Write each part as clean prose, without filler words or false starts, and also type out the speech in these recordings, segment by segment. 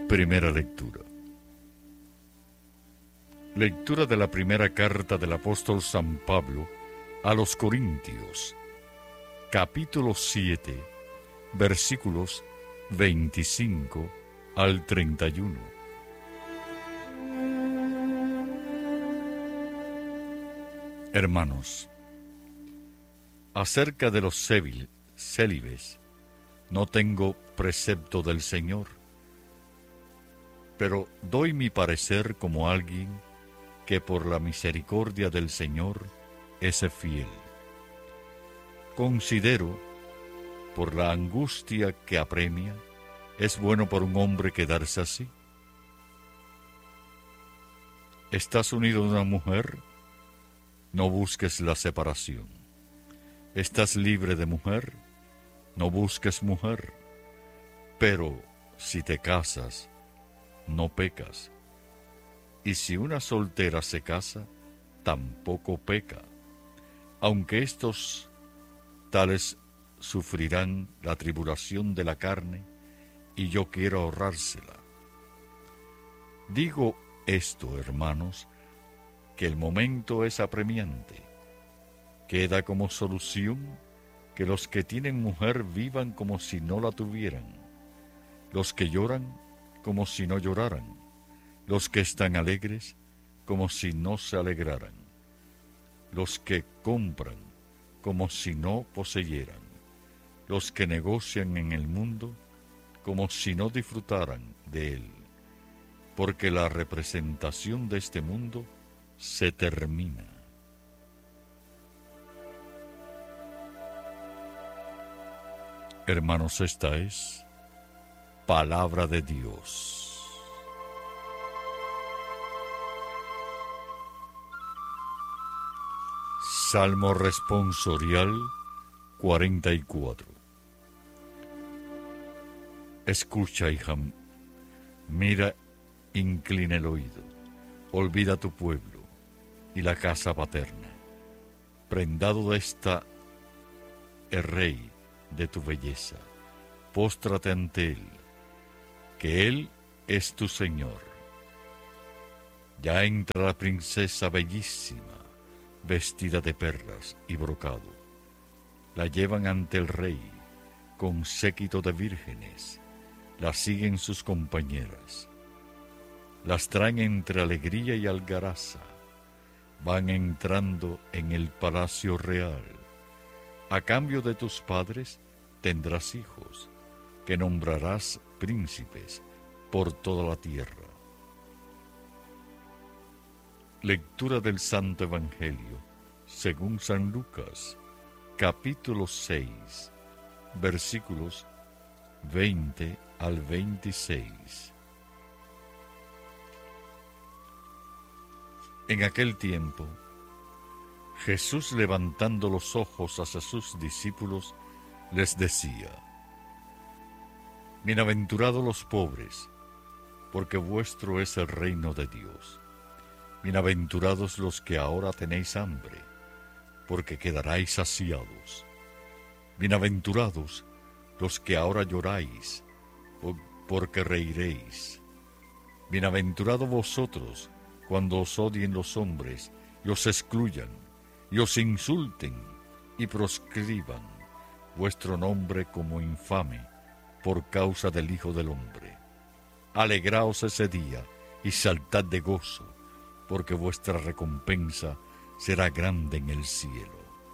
Primera lectura. Lectura de la primera carta del apóstol San Pablo a los Corintios, capítulo 7, versículos 25 al 31. Hermanos, acerca de los célibes, no tengo precepto del Señor, pero doy mi parecer como alguien que por la misericordia del Señor es fiel. Considero, por la angustia que apremia, es bueno para un hombre quedarse así. ¿Estás unido a una mujer? No busques la separación. ¿Estás libre de mujer? No busques mujer. Pero si te casas, no pecas. Y si una soltera se casa, tampoco peca, aunque estos tales sufrirán la tribulación de la carne, y yo quiero ahorrársela. Digo esto, hermanos, que el momento es apremiante. Queda como solución que los que tienen mujer vivan como si no la tuvieran, los que lloran como si no lloraran, los que están alegres como si no se alegraran, los que compran como si no poseyeran, los que negocian en el mundo como si no disfrutaran de él, porque la representación de este mundo se termina. Hermanos, esta es palabra de Dios. Salmo responsorial 44. Escucha, hija, mira, inclina el oído, olvida tu pueblo y la casa paterna. Prendado de esta el rey de tu belleza, póstrate ante él, que él es tu Señor. Ya entra la princesa bellísima, vestida de perlas y brocado. La llevan ante el rey, con séquito de vírgenes, la siguen sus compañeras. Las traen entre alegría y algaraza, van entrando en el palacio real. A cambio de tus padres tendrás hijos, que nombrarás príncipes por toda la tierra. Lectura del Santo Evangelio según San Lucas, capítulo 6, versículos 20 al 26. En aquel tiempo, Jesús, levantando los ojos hacia sus discípulos, les decía: Bienaventurados los pobres, porque vuestro es el reino de Dios. Bienaventurados los que ahora tenéis hambre, porque quedaréis saciados. Bienaventurados los que ahora lloráis, porque reiréis. Bienaventurados vosotros cuando os odien los hombres, y os excluyan, y os insulten, y proscriban vuestro nombre como infame, por causa del Hijo del Hombre. Alegraos ese día, y saltad de gozo, porque vuestra recompensa será grande en el cielo.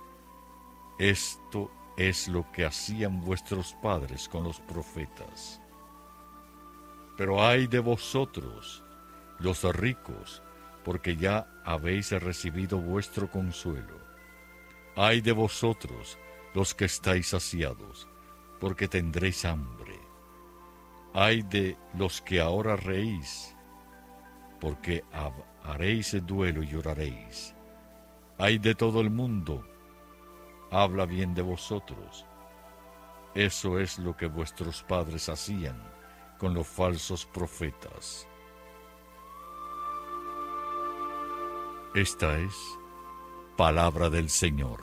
Esto es lo que hacían vuestros padres con los profetas. Pero ay de vosotros, los ricos, porque ya habéis recibido vuestro consuelo. Ay de vosotros, los que estáis saciados, porque tendréis hambre. Ay de los que ahora reís, porque haréis duelo y lloraréis. Ay de todo el mundo, habla bien de vosotros. Eso es lo que vuestros padres hacían con los falsos profetas. Esta es palabra del Señor.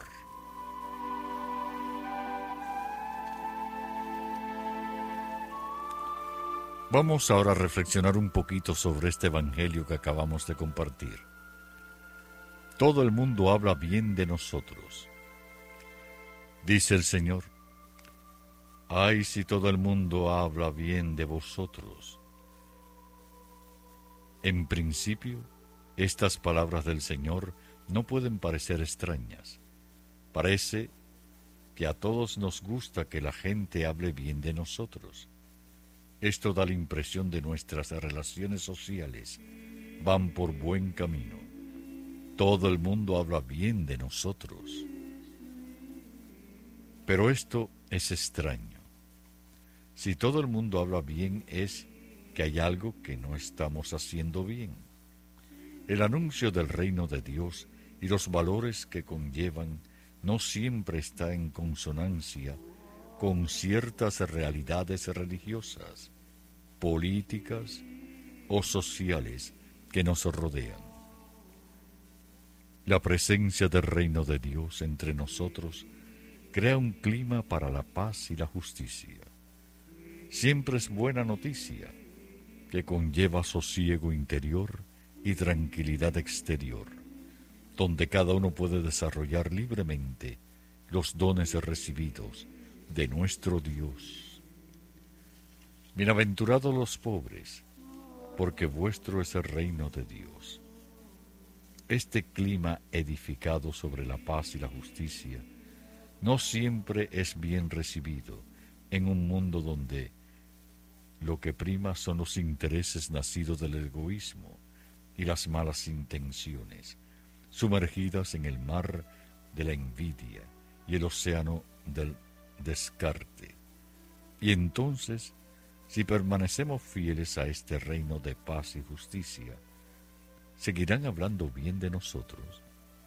Vamos ahora a reflexionar un poquito sobre este evangelio que acabamos de compartir. Todo el mundo habla bien de nosotros. Dice el Señor: ay, si todo el mundo habla bien de vosotros. En principio, estas palabras del Señor no pueden parecer extrañas. Parece que a todos nos gusta que la gente hable bien de nosotros. Esto da la impresión de nuestras relaciones sociales van por buen camino. Todo el mundo habla bien de nosotros. Pero esto es extraño. Si todo el mundo habla bien es que hay algo que no estamos haciendo bien. El anuncio del reino de Dios y los valores que conllevan no siempre está en consonancia con ciertas realidades religiosas, políticas o sociales que nos rodean. La presencia del reino de Dios entre nosotros crea un clima para la paz y la justicia. Siempre es buena noticia que conlleva sosiego interior y tranquilidad exterior, donde cada uno puede desarrollar libremente los dones recibidos de nuestro Dios. Bienaventurados los pobres, porque vuestro es el reino de Dios. Este clima edificado sobre la paz y la justicia no siempre es bien recibido en un mundo donde lo que prima son los intereses nacidos del egoísmo y las malas intenciones, sumergidas en el mar de la envidia y el océano del descarte. Y entonces, si permanecemos fieles a este reino de paz y justicia, ¿seguirán hablando bien de nosotros?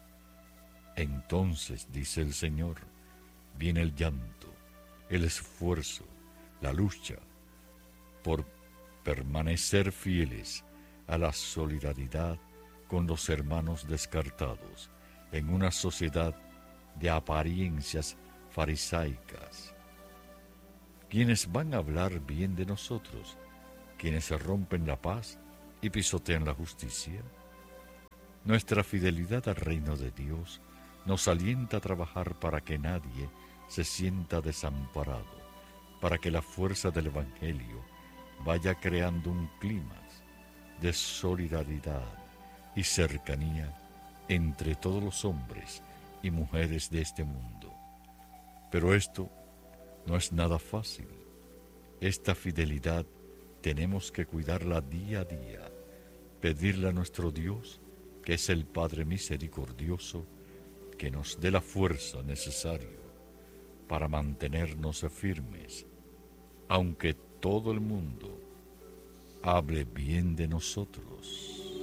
Entonces, dice el Señor, viene el llanto, el esfuerzo, la lucha por permanecer fieles a la solidaridad con los hermanos descartados en una sociedad de apariencias farisaicas. ¿Quiénes van a hablar bien de nosotros? ¿Quiénes rompen la paz y pisotean la justicia? Nuestra fidelidad al reino de Dios nos alienta a trabajar para que nadie se sienta desamparado, para que la fuerza del Evangelio vaya creando un clima de solidaridad y cercanía entre todos los hombres y mujeres de este mundo. Pero esto no es nada fácil. Esta fidelidad tenemos que cuidarla día a día, pedirle a nuestro Dios, que es el Padre misericordioso, que nos dé la fuerza necesaria para mantenernos firmes, aunque todo el mundo hable bien de nosotros.